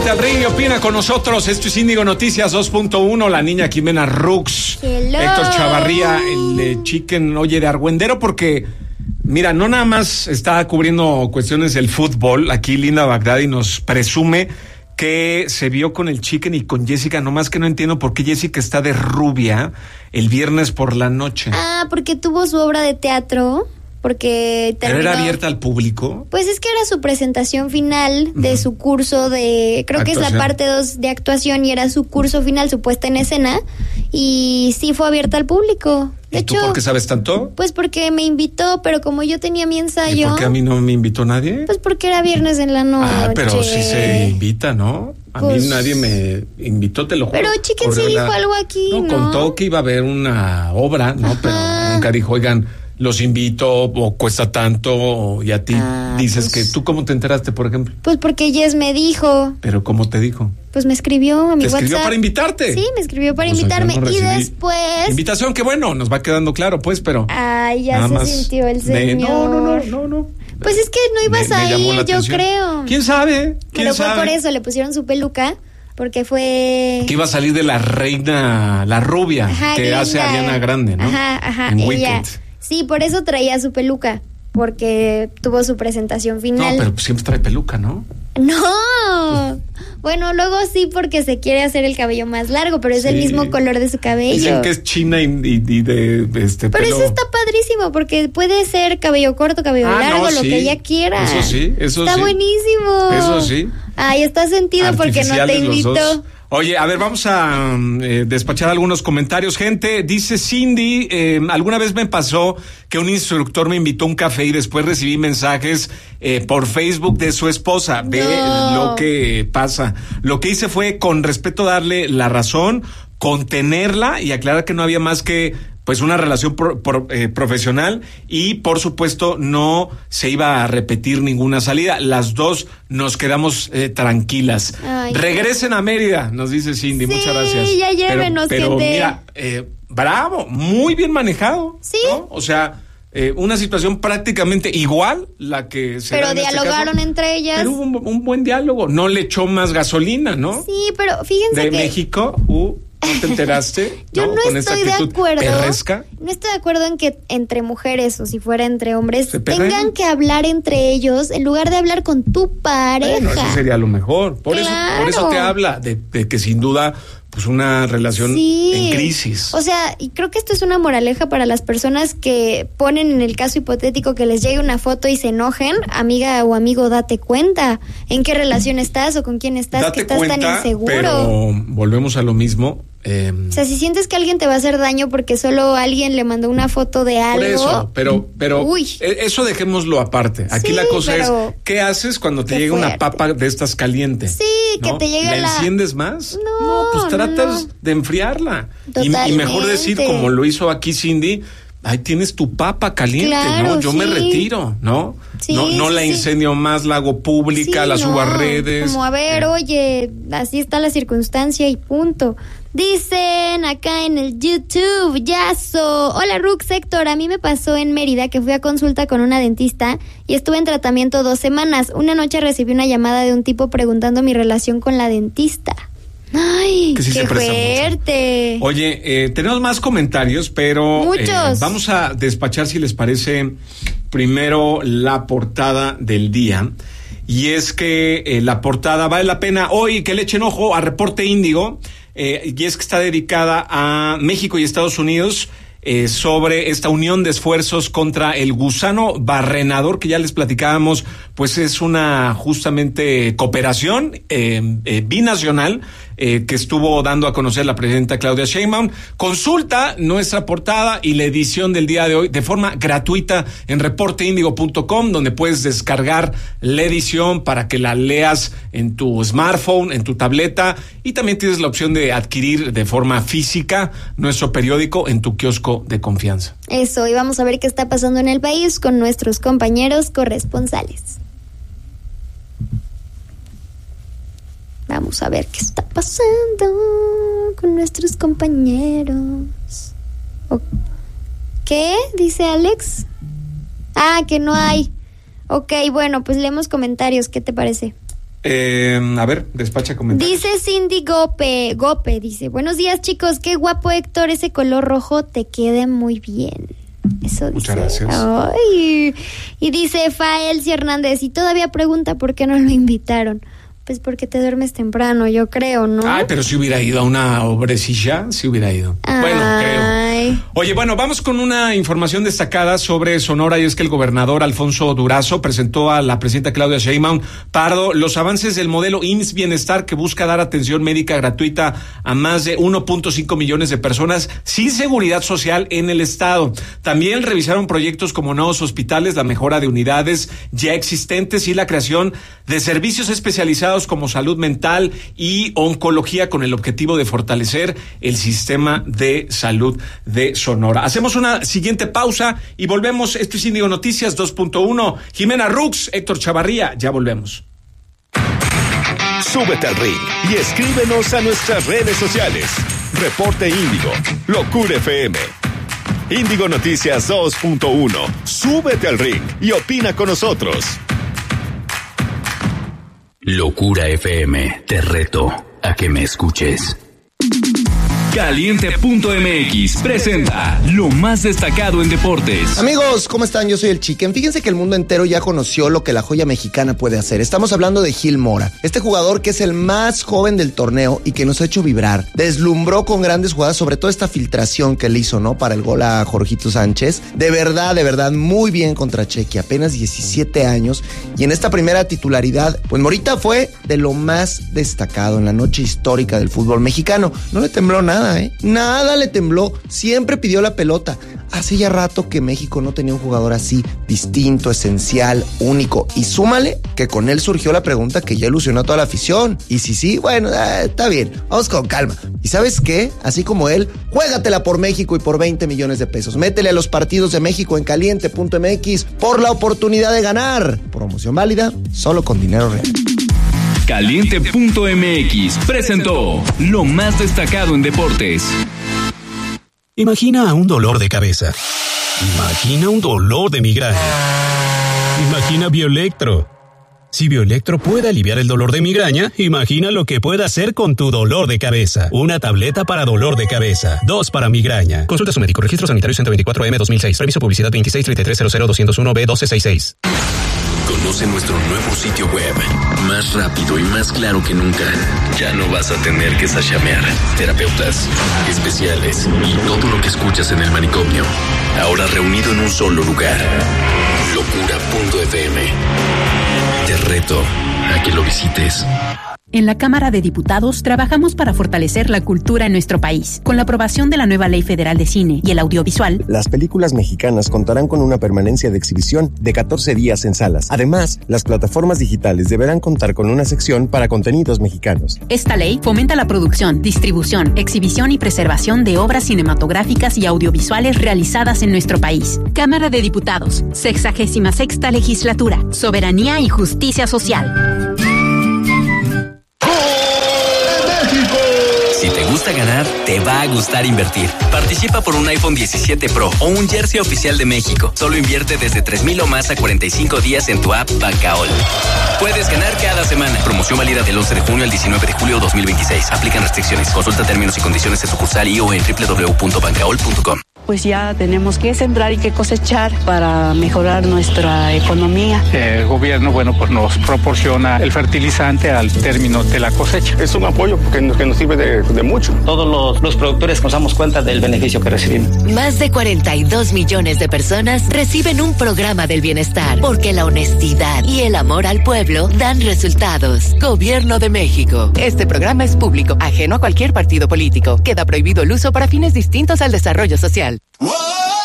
Súbete al ring y opina con nosotros. Esto es Índigo Noticias 2.1. La niña Jimena Rux. Hello. Héctor Chavarría, el chicken, oye, de argüendero, porque, mira, no nada más está cubriendo cuestiones del fútbol. Aquí Linda Bagdadi nos presume que se vio con el chicken y con Jessica, nomás que no entiendo por qué Jessica está de rubia el viernes por la noche. Ah, porque tuvo su obra de teatro. Porque terminó... ¿Pero era abierta al público? Pues es que era su presentación final de su curso de... Creo que es la parte 2 de actuación y era su curso final, su puesta en escena. Y sí fue abierta al público. De hecho, ¿tú por qué sabes tanto? Pues porque me invitó, pero como yo tenía mi ensayo... ¿Y por qué a mí no me invitó nadie? Pues porque era viernes en la noche. Ah, pero sí se invita, ¿no? A pues, mí nadie me invitó, te lo juro. Pero Chicken sí dijo algo aquí, ¿no? Contó que iba a haber una obra, ¿no? Ajá. Pero nunca dijo, oigan... los invito o cuesta tanto y a ti dices pues, que tú ¿cómo te enteraste, por ejemplo? Pues porque Jess me dijo. ¿Pero cómo te dijo? Pues me escribió a mi WhatsApp. ¿Te escribió para invitarte? Sí, me escribió para invitarme no y después... Invitación, que bueno, nos va quedando claro, pues, pero... Ay, ya se sintió el señor. No. Pues es que no ibas a ir, yo creo. ¿Quién sabe? Pero fue por eso, le pusieron su peluca. Porque fue... Que iba a salir de la reina, la rubia, que linda. Hace Ariana Grande, ¿no? Ajá, en ella. Wicked. Sí, por eso traía su peluca, porque tuvo su presentación final. No, pero siempre trae peluca, ¿no? No, bueno, luego sí porque se quiere hacer el cabello más largo, pero es el mismo color de su cabello. Dicen que es china y de pero pelo. eso está padrísimo, porque puede ser cabello corto, cabello largo, lo que ella quiera. Eso sí. Está buenísimo. Eso sí. Ay, está sentido porque no te invitó. Oye, a ver, vamos a despachar algunos comentarios. Gente, dice Cindy, alguna vez me pasó que un instructor me invitó a un café y después recibí mensajes por Facebook de su esposa. Ve lo que pasa. Lo que hice fue, con respeto, darle la razón, contenerla y aclarar que no había más que pues una relación profesional y por supuesto no se iba a repetir ninguna salida. Las dos nos quedamos tranquilas. Ay, regresen a Mérida, nos dice Cindy. Sí, muchas gracias. Ya llévenos, pero mira, bravo, muy bien manejado. Sí. ¿No? O sea, una situación prácticamente igual la que se pero dialogaron entre ellas. Pero hubo un buen diálogo. No le echó más gasolina, ¿no? Sí, pero fíjense de México, ¿no te enteraste? Yo no con estoy de acuerdo. ¿Perresca? No estoy de acuerdo en que entre mujeres o si fuera entre hombres tengan que hablar entre ellos en lugar de hablar con tu pareja. Bueno, eso sería lo mejor. Por eso te habla de que sin duda pues una relación en crisis. O sea, y creo que esto es una moraleja para las personas que ponen en el caso hipotético que les llegue una foto y se enojen. Amiga o amigo, date cuenta en qué relación estás o con quién estás, date que estás cuenta, tan inseguro. Pero volvemos a lo mismo. O sea, si sientes que alguien te va a hacer daño porque solo alguien le mandó una foto de algo. Por eso, pero eso dejémoslo aparte. Aquí la cosa es, ¿qué haces cuando te llega una papa de estas calientes? Sí, ¿no? Que te llega ¿La enciendes más? No, pues tratas de enfriarla. Y mejor decir, como lo hizo aquí Cindy, ahí tienes tu papa caliente, claro, ¿no? Yo me retiro, ¿no? Sí, no la incendio más, la hago pública, la subo a redes. Como, a ver, oye, así está la circunstancia y punto. Dicen acá en el YouTube, Yaso. Hola, Rux, Héctor, a mí me pasó en Mérida que fui a consulta con una dentista y estuve en tratamiento 2 semanas. Una noche recibí una llamada de un tipo preguntando mi relación con la dentista. ¡Ay, qué fuerte! Mucho. Oye, tenemos más comentarios, pero vamos a despachar, si les parece, primero la portada del día. Y es que la portada vale la pena hoy que le echen ojo a Reporte Índigo, y es que está dedicada a México y Estados Unidos, sobre esta unión de esfuerzos contra el gusano barrenador, que ya les platicábamos, pues es una justamente cooperación binacional que estuvo dando a conocer la presidenta Claudia Sheinbaum. Consulta nuestra portada y la edición del día de hoy de forma gratuita en reporteindigo.com, donde puedes descargar la edición para que la leas en tu smartphone, en tu tableta, y también tienes la opción de adquirir de forma física nuestro periódico en tu kiosco de confianza. Eso, y vamos a ver qué está pasando en el país con nuestros compañeros corresponsales. Vamos a ver qué está pasando con nuestros compañeros. ¿Qué? Dice Alex. Que no hay. Ok, bueno, pues leemos comentarios. ¿Qué te parece? A ver, despacha comentarios. Dice Cindy Gope, dice, buenos días chicos, qué guapo Héctor, ese color rojo te queda muy bien. Eso dice. Muchas gracias. Ay. Y dice Faelsi Hernández, y todavía pregunta por qué no lo invitaron. Pues porque te duermes temprano, yo creo, ¿no? Ay, pero si hubiera ido a una obrecilla, si hubiera ido. Bueno, creo. Oye, bueno, vamos con una información destacada sobre Sonora, y es que el gobernador Alfonso Durazo presentó a la presidenta Claudia Sheinbaum Pardo los avances del modelo IMSS Bienestar, que busca dar atención médica gratuita a más de 1.5 millones de personas sin seguridad social en el estado. También revisaron proyectos como nuevos hospitales, la mejora de unidades ya existentes y la creación de servicios especializados como salud mental y oncología, con el objetivo de fortalecer el sistema de salud de Sonora. Hacemos una siguiente pausa y volvemos. Esto es Índigo Noticias 2.1. Jimena Rux, Héctor Chavarría, ya volvemos. Súbete al ring y escríbenos a nuestras redes sociales. Reporte Índigo, Locura FM. Índigo Noticias 2.1. Súbete al ring y opina con nosotros. Locura FM, te reto a que me escuches. Caliente.mx presenta lo más destacado en deportes. Amigos, ¿cómo están? Yo soy el Chicken. Fíjense que el mundo entero ya conoció lo que la joya mexicana puede hacer. Estamos hablando de Gil Mora, este jugador que es el más joven del torneo y que nos ha hecho vibrar. Deslumbró con grandes jugadas, sobre todo esta filtración que le hizo, ¿no? Para el gol a Jorgito Sánchez. De verdad, muy bien contra Chequia. Apenas 17 años. Y en esta primera titularidad, pues Morita fue de lo más destacado en la noche histórica del fútbol mexicano. No le tembló nada. Nada le tembló, siempre pidió la pelota. Hace ya rato que México no tenía un jugador así, distinto, esencial, único. Y súmale que con él surgió la pregunta que ya ilusionó a toda la afición. Y si sí, bueno, está bien, vamos con calma. ¿Y sabes qué? Así como él, juégatela por México y por 20 millones de pesos. Métele a los partidos de México en caliente.mx por la oportunidad de ganar. Promoción válida solo con dinero real. Caliente.mx presentó lo más destacado en deportes. Imagina un dolor de cabeza. Imagina un dolor de migraña. Imagina Bioelectro. Si Bioelectro puede aliviar el dolor de migraña, imagina lo que puede hacer con tu dolor de cabeza. Una tableta para dolor de cabeza, 2 para migraña. Consulta a su médico. Registro sanitario 124M 2006. Reviso publicidad 2633000201B1266. Conoce nuestro nuevo sitio web, más rápido y más claro que nunca. Ya no vas a tener que sashamear. Terapeutas, especiales y todo lo que escuchas en el manicomio, ahora reunido en un solo lugar. Locura.fm. Te reto a que lo visites. En la Cámara de Diputados trabajamos para fortalecer la cultura en nuestro país. Con la aprobación de la nueva Ley Federal de Cine y el Audiovisual, las películas mexicanas contarán con una permanencia de exhibición de 14 días en salas. Además, las plataformas digitales deberán contar con una sección para contenidos mexicanos. Esta ley fomenta la producción, distribución, exhibición y preservación de obras cinematográficas y audiovisuales realizadas en nuestro país. Cámara de Diputados, 66ª Legislatura, Soberanía y Justicia Social. Si te gusta ganar, te va a gustar invertir. Participa por un iPhone 17 Pro o un jersey oficial de México. Solo invierte desde 3,000 o más a 45 días en tu app Bancaol. Puedes ganar cada semana. Promoción válida del 11 de junio al 19 de julio 2026. Aplican restricciones. Consulta términos y condiciones en sucursal y o en www.bancaol.com. Pues ya tenemos que sembrar y que cosechar para mejorar nuestra economía. El gobierno, pues nos proporciona el fertilizante al término de la cosecha. Es un apoyo que nos sirve de mucho. Todos los productores nos damos cuenta del beneficio que recibimos. Más de 42 millones de personas reciben un programa del bienestar, porque la honestidad y el amor al pueblo dan resultados. Gobierno de México. Este programa es público, ajeno a cualquier partido político. Queda prohibido el uso para fines distintos al desarrollo social. ¡Wow!